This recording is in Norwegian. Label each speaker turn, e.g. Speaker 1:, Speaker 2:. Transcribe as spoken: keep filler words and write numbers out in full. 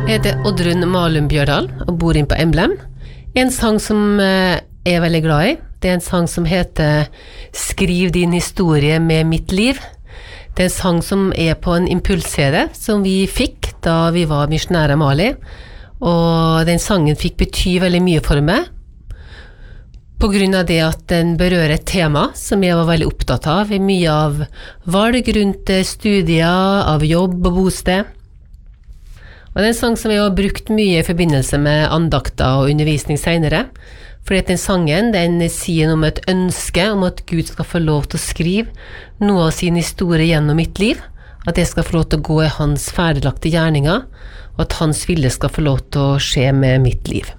Speaker 1: Jeg heter Oddrun Malum Bjørdal og bor inn på Emblem. En sang som jeg er veldig glad i, det er en sang som heter Skriv din historie med mitt liv. Det er en sang som er på en impuls-C D som vi fikk da vi var misjonære i Mali, og den sangen fikk bety veldig mye for meg, på grunn av det at den berører et tema som jeg var veldig opptatt av, i mye av valg rundt studier, av jobb og bosted. Og det er en sang som jeg har brukt mye i forbindelse med andakter og undervisning senere, fordi at den sangen, den sier noe om et ønske om at Gud skal få lov til å skrive noe av sin historie gjennom mitt liv, at jeg skal få lov til å gå i hans ferdiglagte gjerninger, og at hans vilje skal få lov til å skje med mitt liv.